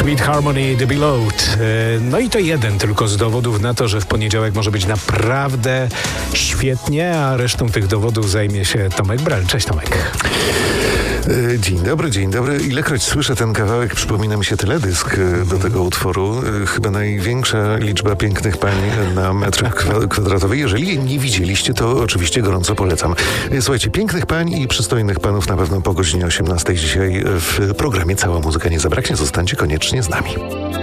Sweet Harmony, The Beloved. No i to jeden tylko z dowodów na to, że w poniedziałek może być naprawdę świetnie, a resztą tych dowodów zajmie się Tomek Brel. Cześć, Tomek. Dzień dobry. Ilekroć słyszę ten kawałek, przypomina mi się teledysk do tego utworu. Chyba największa liczba pięknych pań na metr kwadratowy. Jeżeli jej nie widzieliście, to oczywiście gorąco polecam. Słuchajcie, pięknych pań i przystojnych panów na pewno po godzinie 18 dzisiaj w programie Cała Muzyka nie zabraknie. Zostańcie koniecznie z nami.